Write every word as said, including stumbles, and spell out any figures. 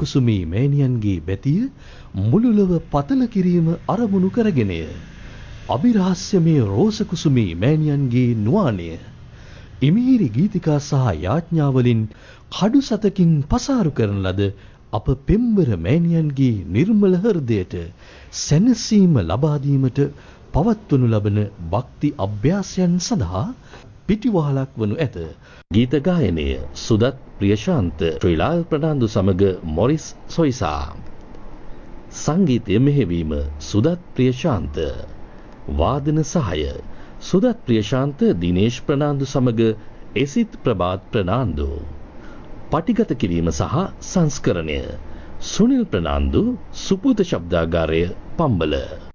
කුසුමී මෑණියන්ගේ බැතිය මුළුලව පතල කිරීම අරමුණු කරගෙනය. අභිරහස්‍යමය රෝස කුසුමී මෑණියන්ගේ නුවාණය ඉමිහිරි ගීතිකා සහ යාඥාවලින් කඩු සතකින් පසාරු කරන ලද අප පෙම්බර මෑණියන්ගේ නිර්මල හෘදයට සැනසීම ලබා දීමට පවත්වනු ලබන භක්ති අභ්‍යාසයන් සඳහා පිටිවහලක් වනු ඇත. ගීත ගායනය සුදත් ප්‍රියශාන්ත, ශ්‍රීලාල් ප්‍රනාන්දු සමග මොරිස් සොයිසා. සංගීතය මෙහෙවීම සුදත් ප්‍රියශාන්ත. වාදන සහාය සුදත් ප්‍රියශාන්ත, දිනේෂ් ප්‍රනාන්දු සමග එසිත් ප්‍රභාත් ප්‍රනාන්දු. පටිගත කිරීම සහ සංස්කරණය සුනිල් ප්‍රනාන්දු, සුපුත ශබ්දාගාරය පම්බල.